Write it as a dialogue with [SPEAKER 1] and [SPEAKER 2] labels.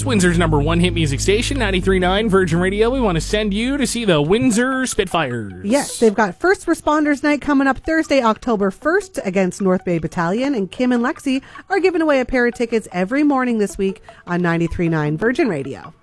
[SPEAKER 1] It's Windsor's number one hit music station, 93.9 Virgin Radio. We want to send you to see the Windsor Spitfires.
[SPEAKER 2] Yes, they've got First Responders Night coming up Thursday, October 1st against North Bay Battalion, and Kim and Lexi are giving away a pair of tickets every morning this week on 93.9 Virgin Radio.